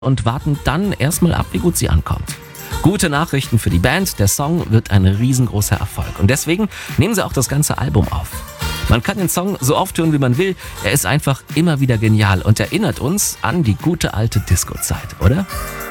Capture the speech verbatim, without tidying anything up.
und warten dann erstmal ab, wie gut sie ankommt. Gute Nachrichten für die Band, der Song wird ein riesengroßer Erfolg und deswegen nehmen sie auch das ganze Album auf. Man kann den Song so oft hören, wie man will, er ist einfach immer wieder genial und erinnert uns an die gute alte Disco-Zeit, oder?